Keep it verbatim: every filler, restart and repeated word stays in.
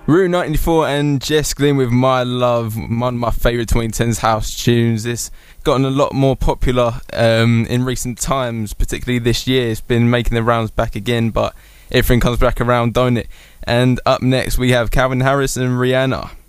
Route ninety-four and Jess Glynn with My Love, one of my favourite twenty tens house tunes. It's gotten a lot more popular um, in recent times, particularly this year. It's been making the rounds back again, but everything comes back around, don't it? And up next we have Calvin Harris and Rihanna.